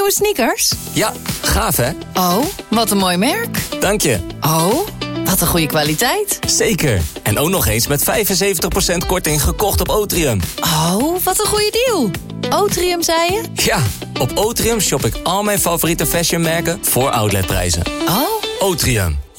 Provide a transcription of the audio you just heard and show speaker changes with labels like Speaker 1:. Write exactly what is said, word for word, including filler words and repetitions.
Speaker 1: nieuwe sneakers?
Speaker 2: Ja, gaaf hè?
Speaker 1: Oh, wat een mooi merk.
Speaker 2: Dank je.
Speaker 1: Oh, wat een goede kwaliteit.
Speaker 2: Zeker. En ook nog eens met vijfenzeventig procent korting gekocht op Otrium.
Speaker 1: Oh, wat een goede deal. Otrium, zei je?
Speaker 2: Ja, op Otrium shop ik al mijn favoriete fashionmerken voor outletprijzen.
Speaker 1: Oh.
Speaker 2: Otrium.